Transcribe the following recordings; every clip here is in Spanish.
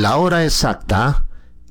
La hora exacta,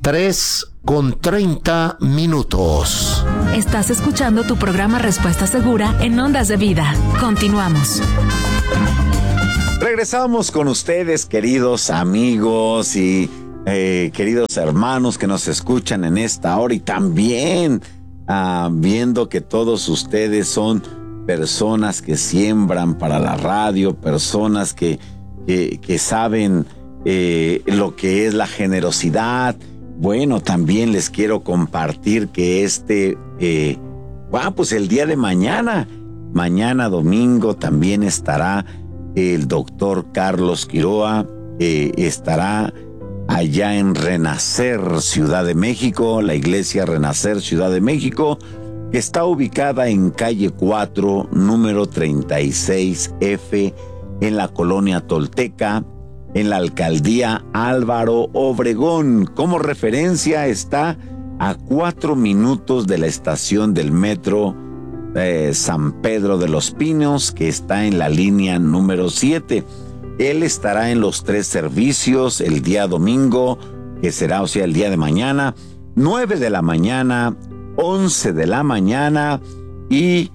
3:30. Estás escuchando tu programa Respuesta Segura en Ondas de Vida. Continuamos. Regresamos con ustedes, queridos amigos y queridos hermanos que nos escuchan en esta hora, y también viendo que todos ustedes son personas que siembran para la radio, personas que saben lo que es la generosidad. Bueno, también les quiero compartir que pues el día de mañana domingo, también estará el doctor Carlos Quiroa, estará allá en Renacer, Ciudad de México, la iglesia Renacer, Ciudad de México, que está ubicada en calle 4, número 36F, en la colonia Tolteca, en la alcaldía Álvaro Obregón. Como referencia, está a 4 minutos de la estación del metro San Pedro de los Pinos, que está en la línea número 7. Él estará en los 3 servicios el día domingo, que será, el día de mañana, 9 de la mañana, 11 de la mañana y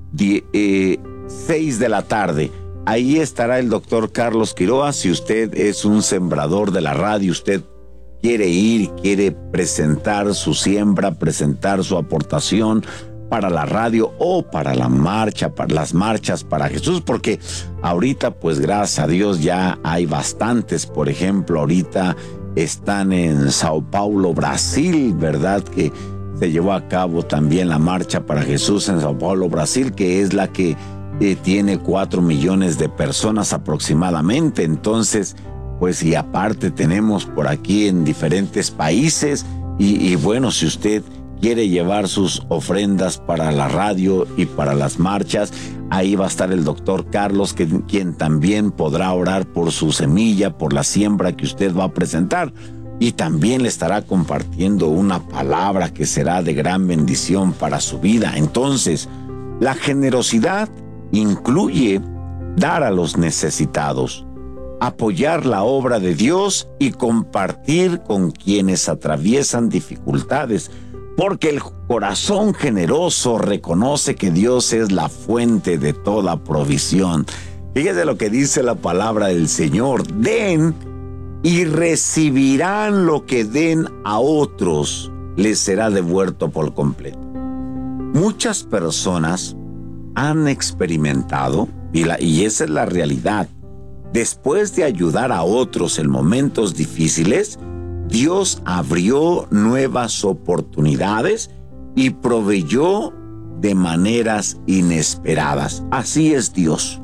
6 de la tarde. Ahí estará el doctor Carlos Quiroa. Si usted es un sembrador de la radio, usted quiere ir, quiere presentar su siembra, presentar su aportación para la radio o para la marcha, para las marchas para Jesús, porque ahorita, pues gracias a Dios, ya hay bastantes. Por ejemplo, ahorita están en Sao Paulo, Brasil, ¿verdad? Que se llevó a cabo también la marcha para Jesús en Sao Paulo, Brasil, que es la que tiene 4 millones de personas aproximadamente. Entonces, pues, y aparte tenemos por aquí en diferentes países, y bueno, si usted quiere llevar sus ofrendas para la radio y para las marchas, ahí va a estar el doctor Carlos, quien también podrá orar por su semilla, por la siembra que usted va a presentar, y también le estará compartiendo una palabra que será de gran bendición para su vida. Entonces, la generosidad incluye dar a los necesitados, apoyar la obra de Dios y compartir con quienes atraviesan dificultades, porque el corazón generoso reconoce que Dios es la fuente de toda provisión. Fíjese lo que dice la palabra del Señor: den y recibirán lo que den a otros, les será devuelto por completo. Muchas personas han experimentado, y esa es la realidad, después de ayudar a otros en momentos difíciles, Dios abrió nuevas oportunidades y proveyó de maneras inesperadas. Así es Dios.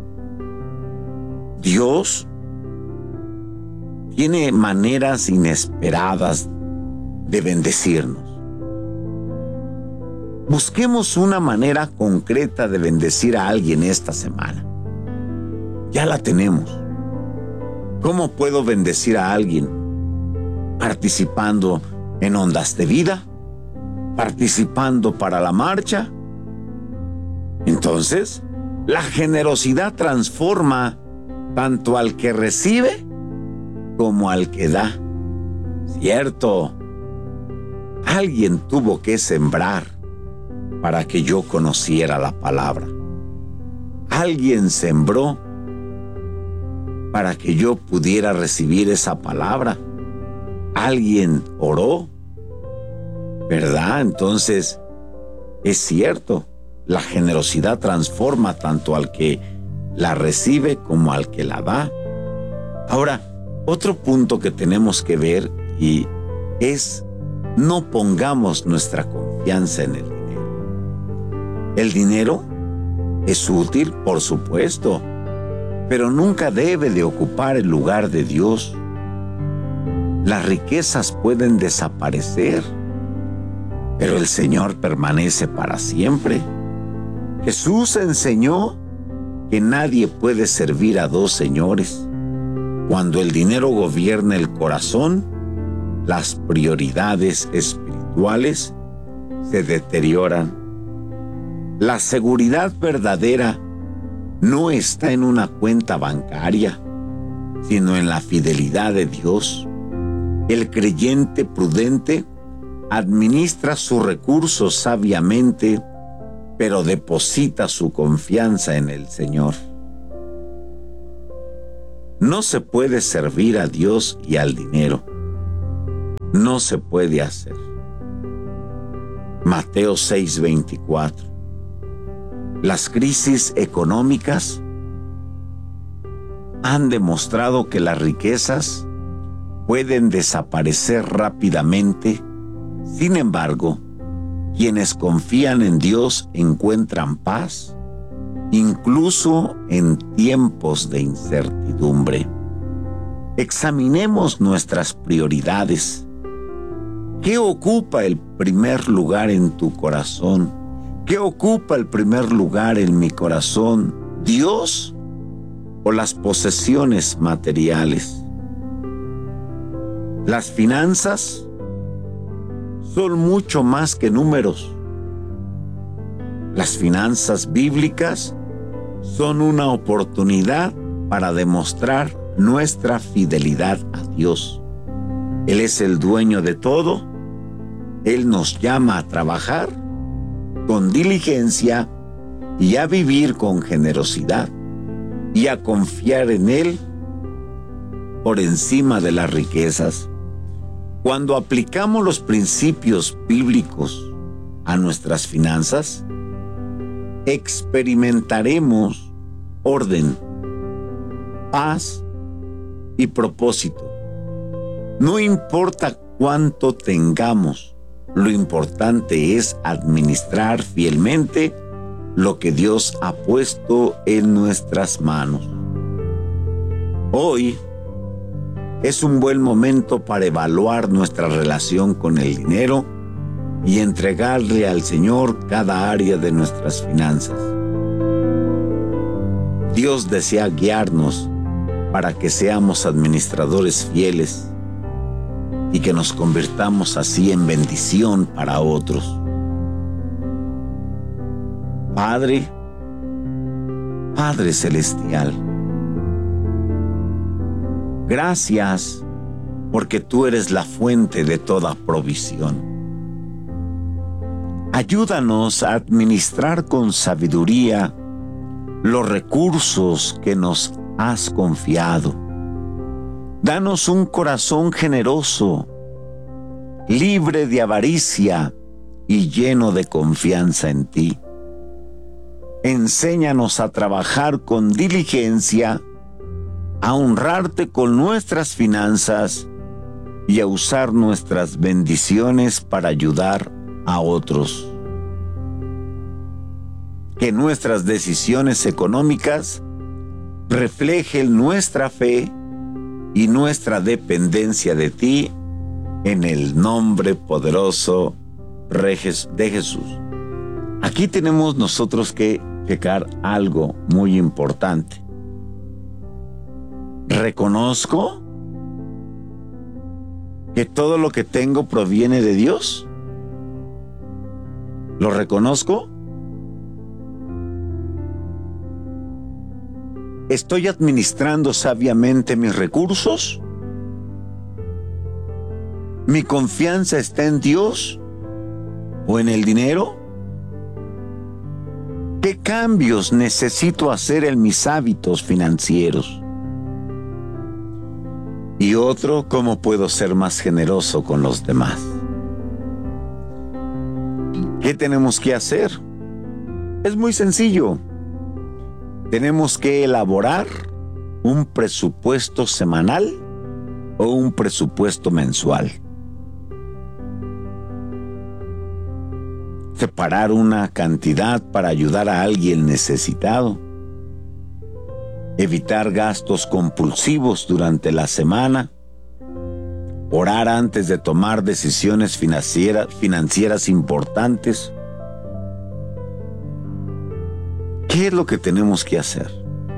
Dios tiene maneras inesperadas de bendecirnos. Busquemos una manera concreta de bendecir a alguien esta semana. Ya la tenemos. ¿Cómo puedo bendecir a alguien? Participando en Ondas de Vida, participando para la marcha. Entonces, la generosidad transforma tanto al que recibe como al que da. Cierto, alguien tuvo que sembrar para que yo conociera la palabra. Alguien sembró para que yo pudiera recibir esa palabra. Alguien oró, ¿verdad? Entonces, es cierto, la generosidad transforma tanto al que la recibe como al que la da. Ahora, otro punto que tenemos que ver y es: no pongamos nuestra confianza en el dinero. El dinero es útil, por supuesto, pero nunca debe de ocupar el lugar de Dios. Las riquezas pueden desaparecer, pero el Señor permanece para siempre. Jesús enseñó que nadie puede servir a 2 señores. Cuando el dinero gobierna el corazón, las prioridades espirituales se deterioran. La seguridad verdadera no está en una cuenta bancaria, sino en la fidelidad de Dios. El creyente prudente administra sus recursos sabiamente, pero deposita su confianza en el Señor. No se puede servir a Dios y al dinero. No se puede hacer. Mateo 6:24. Las crisis económicas han demostrado que las riquezas pueden desaparecer rápidamente. Sin embargo, quienes confían en Dios encuentran paz, incluso en tiempos de incertidumbre. Examinemos nuestras prioridades. ¿Qué ocupa el primer lugar en tu corazón? ¿Qué ocupa el primer lugar en mi corazón? ¿Dios o las posesiones materiales? Las finanzas son mucho más que números. Las finanzas bíblicas son una oportunidad para demostrar nuestra fidelidad a Dios. Él es el dueño de todo. Él nos llama a trabajar con diligencia y a vivir con generosidad y a confiar en Él por encima de las riquezas. Cuando aplicamos los principios bíblicos a nuestras finanzas, experimentaremos orden, paz y propósito. No importa cuánto tengamos, lo importante es administrar fielmente lo que Dios ha puesto en nuestras manos. Hoy es un buen momento para evaluar nuestra relación con el dinero y entregarle al Señor cada área de nuestras finanzas. Dios desea guiarnos para que seamos administradores fieles y que nos convirtamos así en bendición para otros. Padre Celestial, gracias porque tú eres la fuente de toda provisión. Ayúdanos a administrar con sabiduría los recursos que nos has confiado. Danos un corazón generoso, libre de avaricia y lleno de confianza en ti. Enséñanos a trabajar con diligencia, a honrarte con nuestras finanzas y a usar nuestras bendiciones para ayudar a otros. Que nuestras decisiones económicas reflejen nuestra fe y nuestra dependencia de ti, en el nombre poderoso de Jesús. Aquí tenemos nosotros que checar algo muy importante. ¿Reconozco que todo lo que tengo proviene de Dios? ¿Lo reconozco? ¿Estoy administrando sabiamente mis recursos? ¿Mi confianza está en Dios o en el dinero? ¿Qué cambios necesito hacer en mis hábitos financieros? Y otro, ¿cómo puedo ser más generoso con los demás? ¿Qué tenemos que hacer? Es muy sencillo. Tenemos que elaborar un presupuesto semanal o un presupuesto mensual. Separar una cantidad para ayudar a alguien necesitado. Evitar gastos compulsivos durante la semana. Orar antes de tomar decisiones financieras importantes. ¿Qué es lo que tenemos que hacer?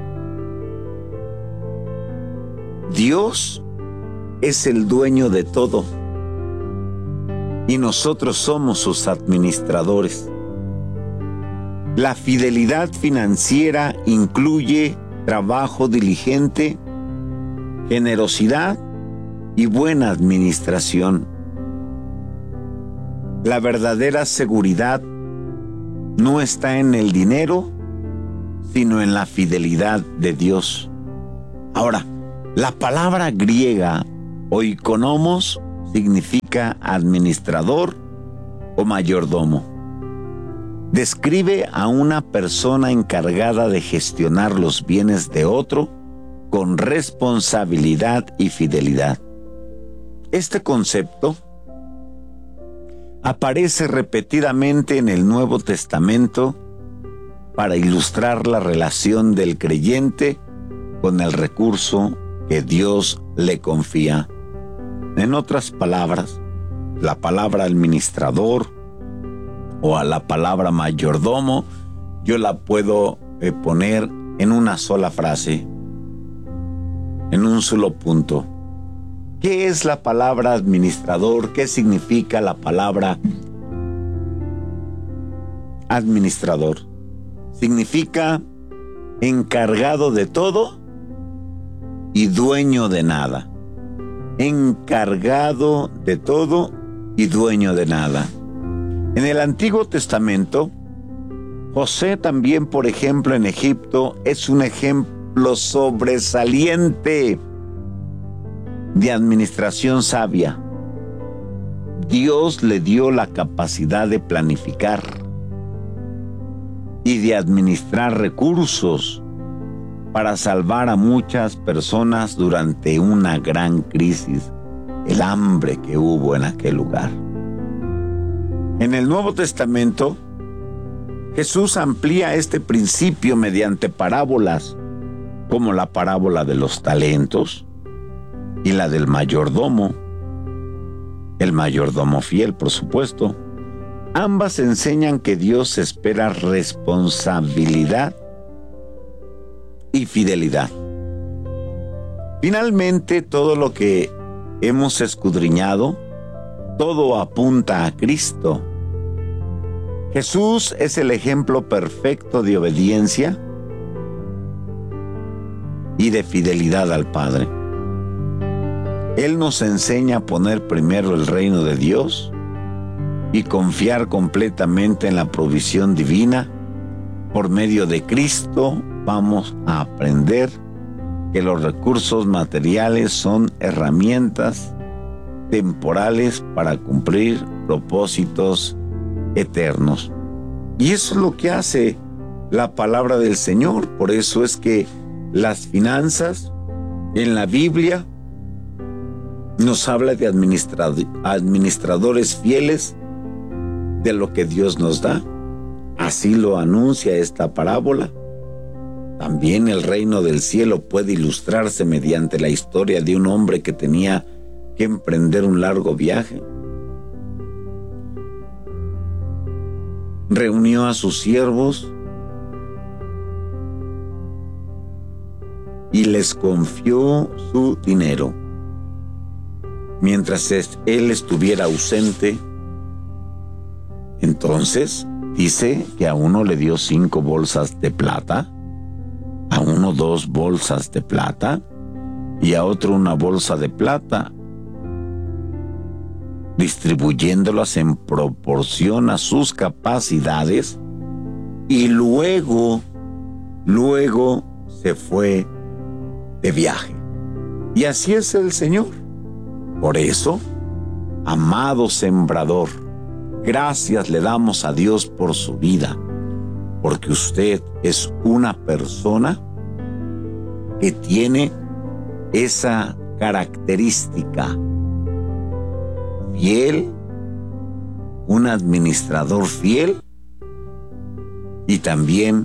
Dios es el dueño de todo y nosotros somos sus administradores. La fidelidad financiera incluye trabajo diligente, generosidad y buena administración. La verdadera seguridad no está en el dinero, sino en la fidelidad de Dios. Ahora, la palabra griega oikonomos significa administrador o mayordomo. Describe a una persona encargada de gestionar los bienes de otro con responsabilidad y fidelidad. Este concepto aparece repetidamente en el Nuevo Testamento para ilustrar la relación del creyente con el recurso que Dios le confía. En otras palabras, la palabra administrador o a la palabra mayordomo, yo la puedo poner en una sola frase, en un solo punto. ¿Qué es la palabra administrador? ¿Qué significa la palabra administrador? Significa encargado de todo y dueño de nada. Encargado de todo y dueño de nada. En el Antiguo Testamento, José también, por ejemplo, en Egipto, es un ejemplo sobresaliente de administración sabia. Dios le dio la capacidad de planificar y de administrar recursos para salvar a muchas personas durante una gran crisis, el hambre que hubo en aquel lugar. En el Nuevo Testamento, Jesús amplía este principio mediante parábolas, como la parábola de los talentos y la del mayordomo, el mayordomo fiel, por supuesto. Ambas enseñan que Dios espera responsabilidad y fidelidad. Finalmente, todo lo que hemos escudriñado, todo apunta a Cristo. Jesús es el ejemplo perfecto de obediencia y de fidelidad al Padre. Él nos enseña a poner primero el reino de Dios y confiar completamente en la provisión divina. Por medio de Cristo vamos a aprender que los recursos materiales son herramientas temporales para cumplir propósitos eternos. Y eso es lo que hace la palabra del Señor. Por eso es que las finanzas en la Biblia nos habla de administradores fieles de lo que Dios nos da. Así lo anuncia esta parábola. También el reino del cielo puede ilustrarse mediante la historia de un hombre que tenía que emprender un largo viaje. Reunió a sus siervos y les confió su dinero. Mientras él estuviera ausente, entonces dice que a uno le dio 5 bolsas de plata, a uno 2 bolsas de plata y a otro 1 bolsa de plata, distribuyéndolas en proporción a sus capacidades, y luego se fue de viaje. Y así es el Señor. Por eso, amado sembrador, gracias le damos a Dios por su vida, porque usted es una persona que tiene esa característica: fiel, un administrador fiel y también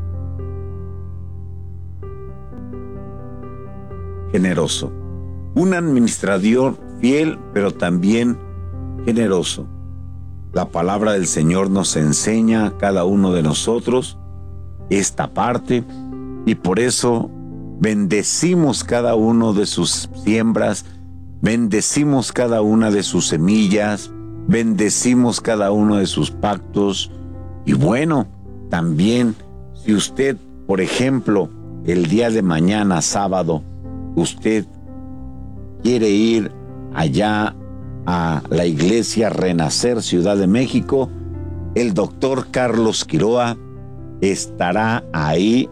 generoso. Un administrador fiel, pero también generoso. La palabra del Señor nos enseña a cada uno de nosotros esta parte, y por eso bendecimos cada uno de sus siembras, bendecimos cada una de sus semillas, bendecimos cada uno de sus pactos. Y bueno, también si usted, por ejemplo, el día de mañana, sábado, usted quiere ir allá a la iglesia Renacer Ciudad de México, el doctor Carlos Quiroa estará ahí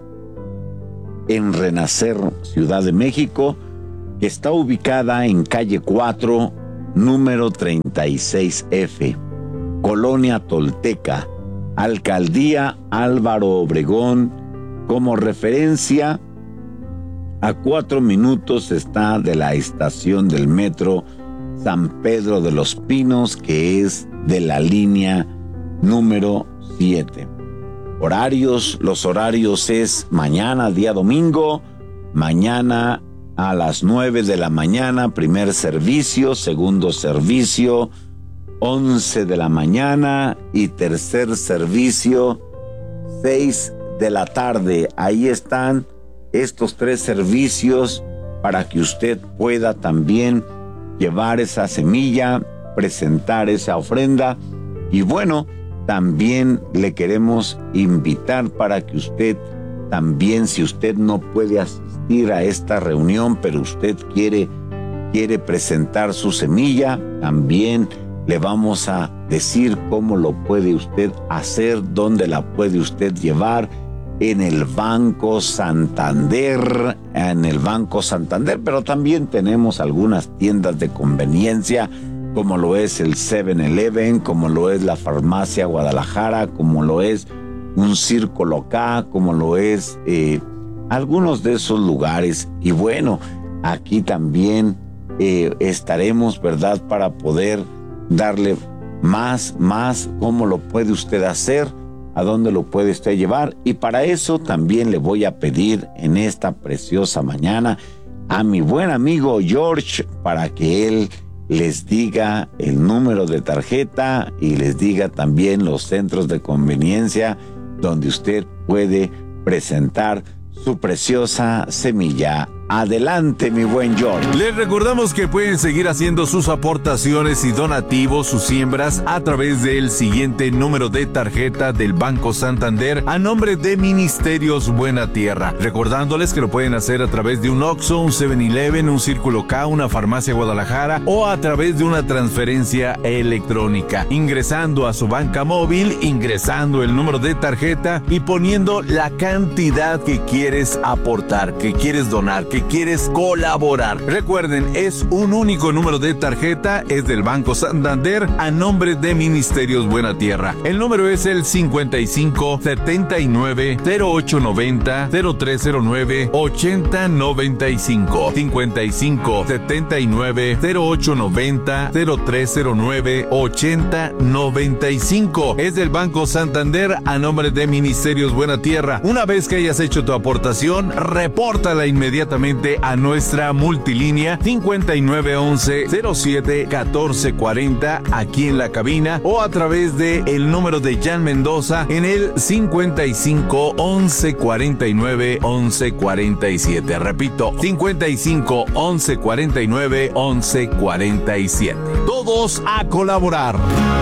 en Renacer Ciudad de México, que está ubicada en calle 4, número 36F, Colonia Tolteca, Alcaldía Álvaro Obregón. Como referencia, a 4 minutos está de la estación del metro San Pedro de los Pinos, que es de la línea número 7. Los horarios es mañana, día domingo, mañana a las 9 de la mañana, primer servicio, segundo servicio, 11 de la mañana y tercer servicio, 6 de la tarde. Ahí están estos 3 servicios para que usted pueda también llevar esa semilla, presentar esa ofrenda. Y bueno, también le queremos invitar para que usted también, si usted no puede asistir a esta reunión, pero usted quiere presentar su semilla, también le vamos a decir cómo lo puede usted hacer, dónde la puede usted llevar. En el Banco Santander, pero también tenemos algunas tiendas de conveniencia, como lo es el 7-Eleven, como lo es la Farmacia Guadalajara, como lo es un Círculo K, como lo es algunos de esos lugares. Y bueno, aquí también estaremos, ¿verdad?, para poder darle más, cómo lo puede usted hacer, a dónde lo puede usted llevar. Y para eso también le voy a pedir en esta preciosa mañana a mi buen amigo George para que él les diga el número de tarjeta y les diga también los centros de conveniencia donde usted puede presentar su preciosa semilla. Adelante, mi buen George. Les recordamos que pueden seguir haciendo sus aportaciones y donativos, sus siembras, a través del siguiente número de tarjeta del Banco Santander a nombre de Ministerios Buena Tierra. Recordándoles que lo pueden hacer a través de un Oxxo, un 7-Eleven, un Círculo K, una Farmacia Guadalajara o a través de una transferencia electrónica. Ingresando a su banca móvil, ingresando el número de tarjeta y poniendo la cantidad que quieres aportar, que quieres donar, que quieres colaborar. Recuerden, es un único número de tarjeta, es del Banco Santander a nombre de Ministerios Buena Tierra. El número es el 55 79 0890 0309 8095. 55 79 0890 0309 8095. Es del Banco Santander a nombre de Ministerios Buena Tierra. Una vez que hayas hecho tu aportación, repórtala inmediatamente a nuestra multilínea 5911-07-1440 aquí en la cabina o a través de el número de Jan Mendoza en el 55 11 49 11 47. Repito, 55 11 49 11 47. Todos a colaborar.